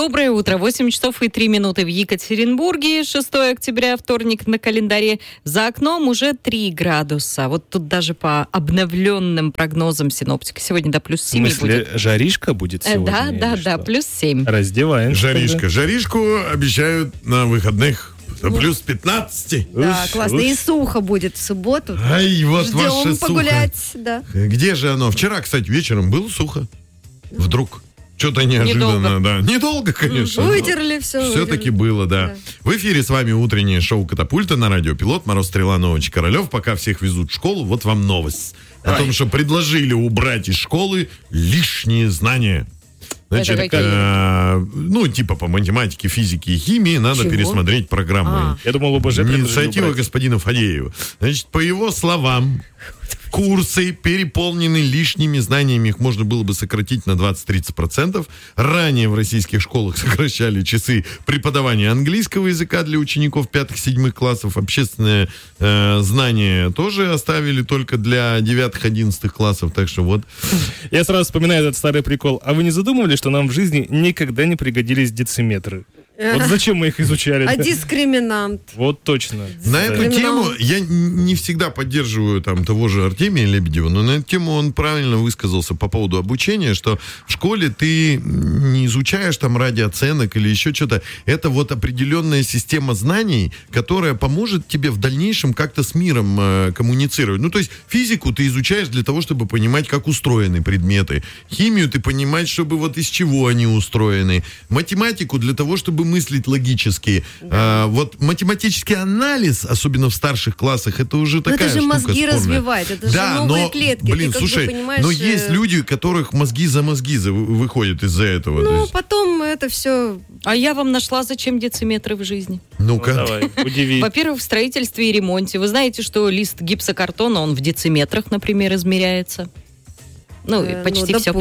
Доброе утро. 8 часов и 3 минуты в Екатеринбурге. 6 октября, вторник на календаре. За окном уже 3 градуса. Вот тут даже по обновленным прогнозам синоптика сегодня до плюс 7 будет. В смысле, жаришка будет сегодня? Да, плюс 7. Раздеваем. Жаришку обещают на выходных. Плюс 15. Да, классно. И сухо будет в субботу. Ай, вот ждем ваше погулять, сухо. да. Где же оно? Вчера, кстати, вечером было сухо. Вдруг. Что-то неожиданно, да. Недолго, конечно. Вытерли все. Все-таки было, да. В эфире с вами утреннее шоу «Катапульта» на радио «Пилот». Мороз, Стрела, Новыч, Королев. Пока всех везут в школу, вот вам новость. О том, что предложили убрать из школы лишние знания. Значит, типа по математике, физике и химии надо пересмотреть программы. Я думал, ОБЖ инициатива господина Фадеева. Значит, по его словам, курсы переполнены лишними знаниями, их можно было бы сократить на 20-30%. Ранее в российских школах сокращали часы преподавания английского языка для учеников 5-7 классов. Общественное знание тоже оставили только для 9-11 классов, так что вот. Я сразу вспоминаю этот старый прикол. А вы не задумывались, что нам в жизни никогда не пригодились дециметры? Вот зачем мы их изучали? А дискриминант? Вот точно. На эту тему я не всегда поддерживаю там того же Артемия Лебедева, но на эту тему он правильно высказался по поводу обучения, что в школе ты не изучаешь там ради оценок или еще что-то. Это вот определенная система знаний, которая поможет тебе в дальнейшем как-то с миром коммуницировать. Ну, то есть физику ты изучаешь для того, чтобы понимать, как устроены предметы. Химию ты понимаешь, чтобы вот из чего они устроены. Математику для того, чтобы мыслить логически. Да. Вот математический анализ, особенно в старших классах, это уже такая штука спорная. Это же мозги развивает, это же новые клетки. Блин, слушай, но есть люди, у которых мозги за мозги выходят из-за этого. Ну, потом это все... А я вам нашла, зачем дециметры в жизни. Ну-ка. Давай, удиви. Во-первых, в строительстве и ремонте. Вы знаете, что лист гипсокартона, он в дециметрах, например, измеряется. Ну, почти все.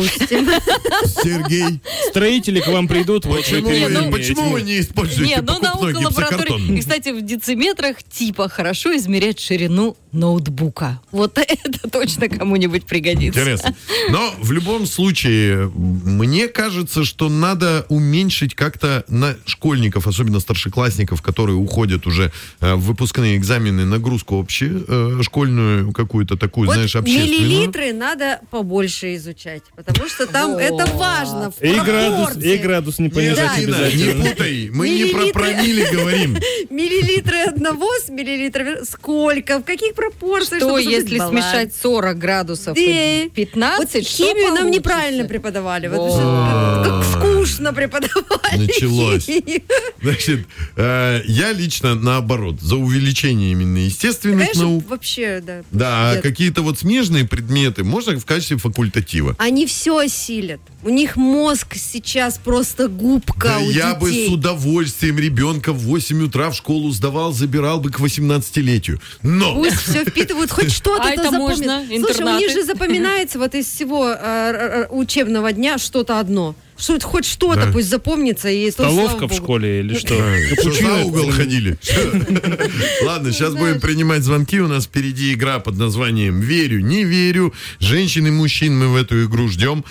Сергей. Строители к вам придут. Почему вы не используете покупной гипсокартон? И, кстати, в дециметрах типа хорошо измерять ширину ноутбука. Вот это точно кому-нибудь пригодится. Интересно. Но в любом случае, мне кажется, что надо уменьшить как-то на школьников, особенно старшеклассников, которые уходят уже в выпускные экзамены, нагрузку общую, школьную какую-то такую, вот знаешь, общественную. Миллилитры надо побольше изучать, потому что там это важно. И градус не понижать обязательно. Не путай, мы не про промилле говорим. Миллилитры одного с миллилитрами сколько, в каких пропорциях? Что, если смешать 40 градусов и 15? Вот химию нам неправильно преподавали. Как скучно преподавали. Началось. Значит, я лично наоборот, за увеличение именно естественных наук. Вообще, да. Да, какие-то вот смежные предметы можно в качестве факультатива. Они все осилят. У них мозг сейчас просто губка да у детей. Я бы с удовольствием ребенка в 8 утра в школу сдавал, забирал бы к 18-летию. Но... Пусть все впитывают, хоть что-то это можно, Слушай, у них же запоминается вот из всего учебного дня что-то одно. Хоть что-то пусть запомнится. И столовка в школе или что? Что за угол ходили? Ладно, сейчас будем принимать звонки. У нас впереди игра под названием «Верю, не верю». Женщин и мужчин мы в эту игру ждем.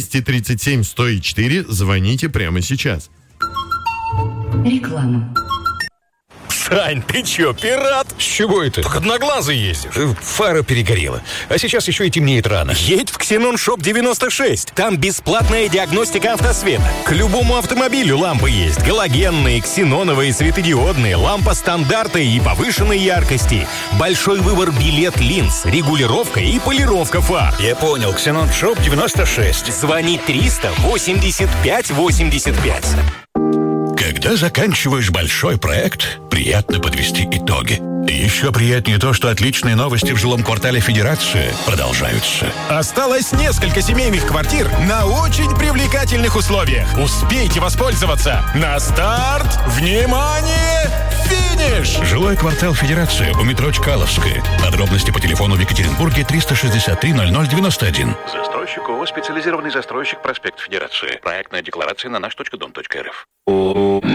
237-104. Звоните прямо сейчас. Реклама. Сань, ты чё, пират? С чего это? Так одноглазый ездишь. Фара перегорела. А сейчас еще и темнеет рано. Едь в Ксенон Шоп 96. Там бесплатная диагностика автосвета. К любому автомобилю лампы есть. Галогенные, ксеноновые, светодиодные, лампа стандарта и повышенной яркости. Большой выбор билет линз, регулировка и полировка фар. Я понял. Ксенон Шоп 96. Звони 300-85-85. Когда заканчиваешь большой проект, приятно подвести итоги. Еще приятнее то, что отличные новости в жилом квартале Федерации продолжаются. Осталось несколько семейных квартир на очень привлекательных условиях. Успейте воспользоваться. На старт! Внимание! Финиш! Жилой квартал Федерации у метро Чкаловская. Подробности по телефону в Екатеринбурге 363-0091. Застройщик ООО «Специализированный застройщик», проспект Федерации. Проектная декларация на наш.дом.рф.